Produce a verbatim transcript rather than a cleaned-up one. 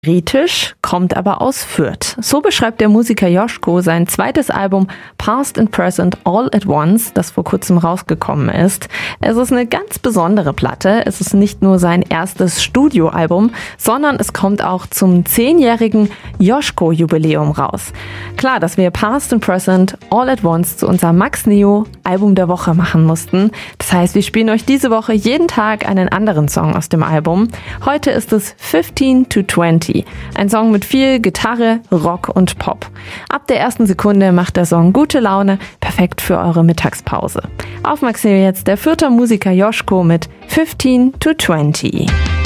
Britisch, kommt aber aus Fürth. So beschreibt der Musiker Joschko sein zweites Album Past and Present All at Once, das vor kurzem rausgekommen ist. Es ist eine ganz besondere Platte. Es ist nicht nur sein erstes Studioalbum, sondern es kommt auch zum zehnjährigen Joschko-Jubiläum raus. Klar, dass wir Past and Present All at Once zu unserem Max Neo Album der Woche machen mussten. Das heißt, wir spielen euch diese Woche jeden Tag einen anderen Song aus dem Album. Heute ist es fifteen to twenty. Ein Song mit viel Gitarre, Rock und Pop. Ab der ersten Sekunde macht der Song gute Laune, perfekt für eure Mittagspause. Auf Max Neo jetzt der Fürther Musiker Joschko mit fifteen to twenty.